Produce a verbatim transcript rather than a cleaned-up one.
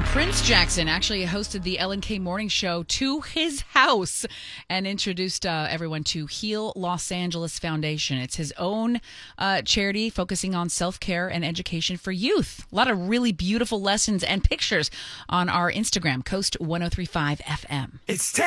Prince Jackson actually hosted the Ellen K Morning Show to his house and introduced uh, everyone to Heal Los Angeles Foundation. It's his own uh, charity focusing on self-care and education for youth. A lot of really beautiful lessons and pictures on our Instagram, Coast ten thirty-five F M. It's ten.